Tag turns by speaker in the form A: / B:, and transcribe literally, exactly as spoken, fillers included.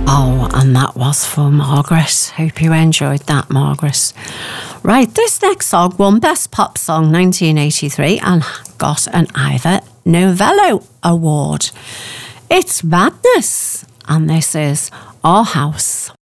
A: Oh, and that was for Margaret. Hope you enjoyed that, Margaret. Right, this next song won Best Pop Song nineteen eighty-three and got an Ivor Novello Award. It's Madness, and this is Our House.